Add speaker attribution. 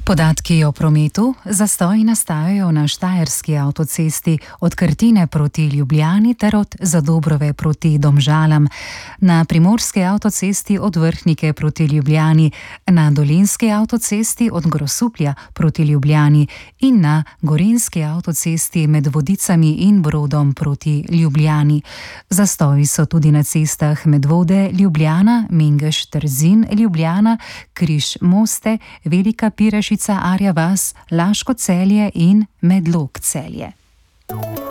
Speaker 1: Podatki o prometu. Zastoji nastajajo na Štajerski avtocesti od Krtine proti Ljubljani ter od Zadobrove proti Domžalam, na Primorski avtocesti od Vrhnike proti Ljubljani, na Dolenjski avtocesti od Grosuplja proti Ljubljani in na Gorenjski avtocesti med Vodicami in Brodom proti Ljubljani. Zastoji so tudi na cestah Medvode, Ljubljana, Mengeš-Trzin, Ljubljana, Križ-Moste, Velika Pirešica, Arja vas, Laško Celje in Medlog Celje.